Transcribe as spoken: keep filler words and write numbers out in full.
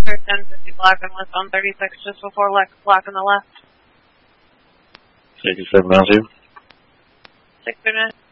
ten fifty black and west on thirty-six, just before black on the left. eighty-seven, I'll see you. six thirty-nine.